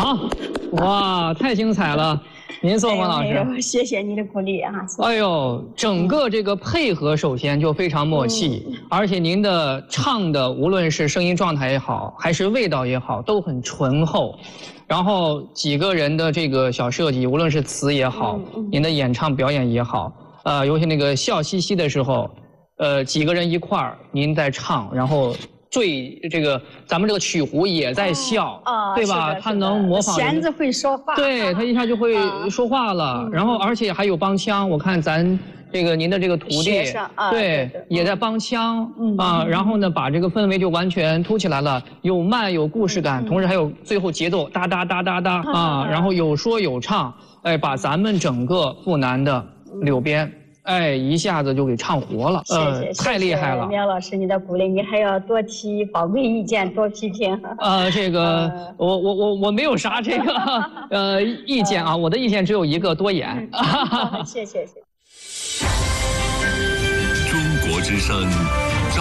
好，哇，太精彩了！您说，王老师， 谢谢你的鼓励啊！ 哎呦，整个这个配合首先就非常默契，而且您的唱的无论是声音状态也好，还是味道也好，都很醇厚。然后几个人的这个小设计，无论是词也好，您的演唱表演也好，尤其那个笑嘻嘻的时候，几个人一块儿，您在唱，然后。这个咱们这个曲胡也在笑，对吧？他能模仿。 弦子会说话。 对，他一下就会说话了。然后而且还有帮腔，我看咱这个您的这个徒弟，对，也在帮腔啊。然后呢，把这个氛围就完全凸起来了，有慢有故事感，同时还有最后节奏哒哒哒哒哒啊，然后有说有唱，哎，把咱们整个阜南的柳边。哎，一下子就给唱活了，太厉害了！ 苗老师，你的鼓励，你还要多提宝贵意见，多批评。 这个我没有啥这个意见啊，我的意见只有一个，多演。 谢谢。 中国之声。